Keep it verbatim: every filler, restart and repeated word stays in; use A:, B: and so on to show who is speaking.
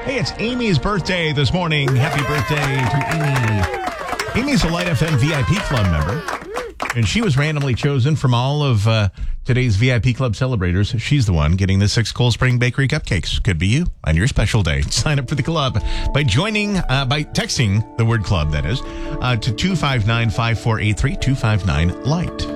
A: Hey, it's Amy's birthday this morning. Happy birthday to Amy. Amy's a Light F M V I P Club member, and she was randomly chosen from all of uh, today's V I P Club celebrators. She's the one getting the six Cold Spring Bakery cupcakes. Could be you on your special day. Sign up for the club by joining, uh, by texting the word club, that is, uh, to two five nine, five four eight three, two five nine, light.